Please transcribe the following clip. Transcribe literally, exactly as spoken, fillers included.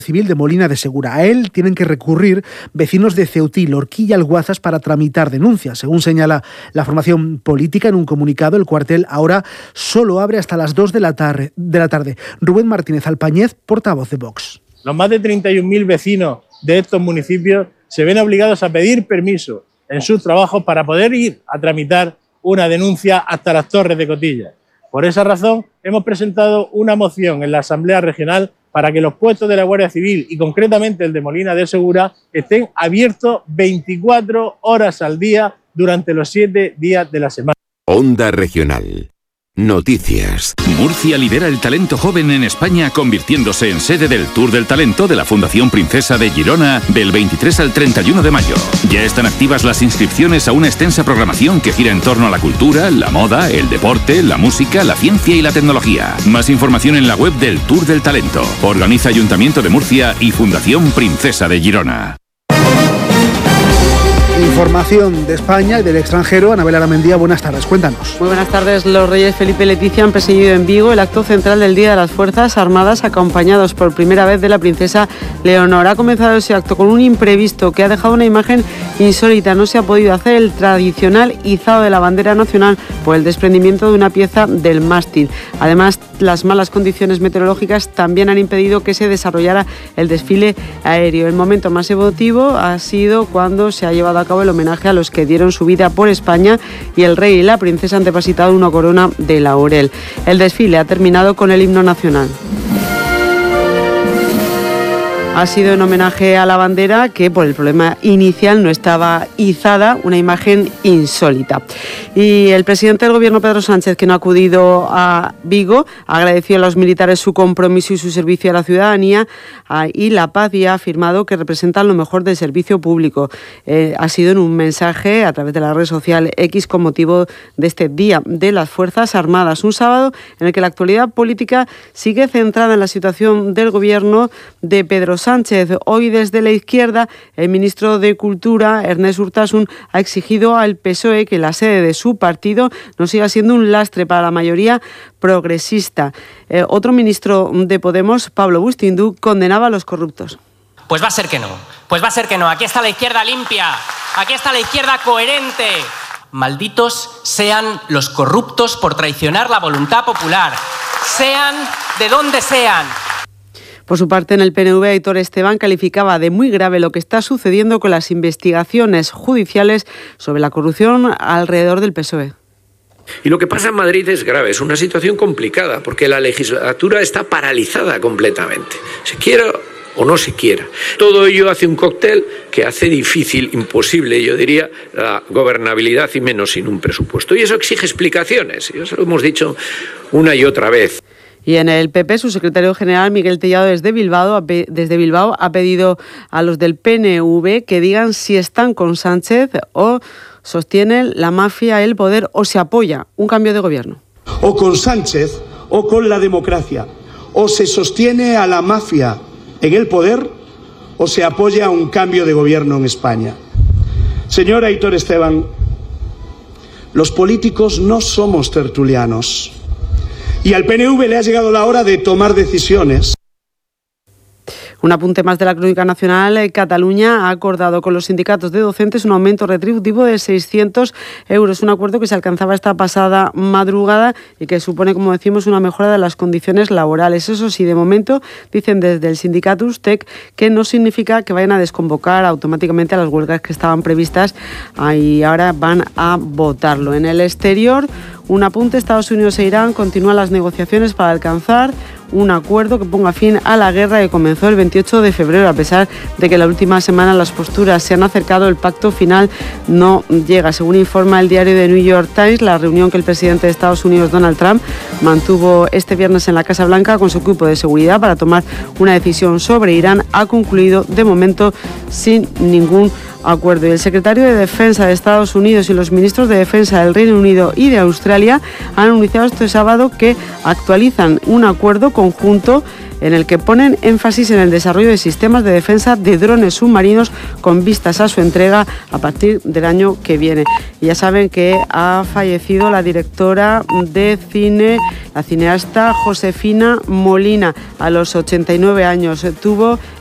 Civil de Molina de Segura. A él tienen que recurrir vecinos de Ceutí, Lorquí y Alguazas para tramitar denuncias. Según señala la formación política en un comunicado, el cuartel ahora solo abre hasta las dos de la tarde. De la tarde. Rubén Martínez Alpañez, portavoz de Vox. Los más de treinta y un mil vecinos de estos municipios se ven obligados a pedir permiso en sus trabajos para poder ir a tramitar una denuncia hasta las Torres de Cotilla. Por esa razón, hemos presentado una moción en la Asamblea Regional para que los puestos de la Guardia Civil y concretamente el de Molina de Segura estén abiertos veinticuatro horas al día durante los siete días de la semana. Onda Regional. Noticias. Murcia lidera el talento joven en España, convirtiéndose en sede del Tour del Talento de la Fundación Princesa de Girona del veintitrés al treinta y uno de mayo. Ya están activas las inscripciones a una extensa programación que gira en torno a la cultura, la moda, el deporte, la música, la ciencia y la tecnología. Más información en la web del Tour del Talento. Organiza Ayuntamiento de Murcia y Fundación Princesa de Girona. Información de España y del extranjero. Anabel Aramendía, buenas tardes, cuéntanos. Muy buenas tardes. Los reyes Felipe y Leticia han presidido en Vigo el acto central del Día de las Fuerzas Armadas, acompañados por primera vez de la princesa Leonor. Ha comenzado ese acto con un imprevisto que ha dejado una imagen insólita. No se ha podido hacer el tradicional izado de la bandera nacional por el desprendimiento de una pieza del mástil. Además, las malas condiciones meteorológicas también han impedido que se desarrollara el desfile aéreo. El momento más emotivo ha sido cuando se ha llevado a cabo el homenaje a los que dieron su vida por España y el rey y la princesa han depositado una corona de laurel. El desfile ha terminado con el himno nacional. Ha sido en homenaje a la bandera que por el problema inicial no estaba izada, una imagen insólita. Y el presidente del Gobierno, Pedro Sánchez, que no ha acudido a Vigo, agradeció a los militares su compromiso y su servicio a la ciudadanía y la paz y ha afirmado que representan lo mejor del servicio público. Eh, ha sido en un mensaje a través de la red social X con motivo de este Día de las Fuerzas Armadas, un sábado en el que la actualidad política sigue centrada en la situación del Gobierno de Pedro Sánchez. Sánchez. Hoy desde la izquierda, el ministro de Cultura, Ernest Urtasun, ha exigido al P S O E que la sede de su partido no siga siendo un lastre para la mayoría progresista. Eh, otro ministro de Podemos, Pablo Bustindu, condenaba a los corruptos. Pues va a ser que no, pues va a ser que no. Aquí está la izquierda limpia, aquí está la izquierda coherente. Malditos sean los corruptos por traicionar la voluntad popular, sean de donde sean. Por su parte, en el P N V, Aitor Esteban calificaba de muy grave lo que está sucediendo con las investigaciones judiciales sobre la corrupción alrededor del P S O E. Y lo que pasa en Madrid es grave, es una situación complicada, porque la legislatura está paralizada completamente, se quiera o no se quiera. Todo ello hace un cóctel que hace difícil, imposible, yo diría, la gobernabilidad y menos sin un presupuesto. Y eso exige explicaciones, y eso lo hemos dicho una y otra vez. Y en el P P, su secretario general, Miguel Tellado, desde Bilbao, desde Bilbao, ha pedido a los del P N V que digan si están con Sánchez o sostienen la mafia, el poder o se apoya un cambio de gobierno. O con Sánchez o con la democracia. O se sostiene a la mafia en el poder o se apoya un cambio de gobierno en España. Señor Aitor Esteban, los políticos no somos tertulianos. Y al P N V le ha llegado la hora de tomar decisiones. Un apunte más de la crónica nacional. Cataluña ha acordado con los sindicatos de docentes un aumento retributivo de seiscientos euros. Un acuerdo que se alcanzaba esta pasada madrugada y que supone, como decimos, una mejora de las condiciones laborales. Eso sí, de momento, dicen desde el sindicato USTEC que no significa que vayan a desconvocar automáticamente a las huelgas que estaban previstas y ahora van a votarlo. En el exterior, un apunte. Estados Unidos e Irán continúan las negociaciones para alcanzar un acuerdo que ponga fin a la guerra que comenzó el veintiocho de febrero. A pesar de que la última semana las posturas se han acercado, el pacto final no llega. Según informa el diario The New York Times, la reunión que el presidente de Estados Unidos, Donald Trump, mantuvo este viernes en la Casa Blanca con su equipo de seguridad para tomar una decisión sobre Irán ha concluido de momento sin ningún acuerdo. Y el secretario de Defensa de Estados Unidos y los ministros de Defensa del Reino Unido y de Australia han anunciado este sábado que actualizan un acuerdo conjunto en el que ponen énfasis en el desarrollo de sistemas de defensa de drones submarinos con vistas a su entrega a partir del año que viene. Y ya saben que ha fallecido la directora de cine, la cineasta Josefina Molina, a los ochenta y nueve años. Tuvo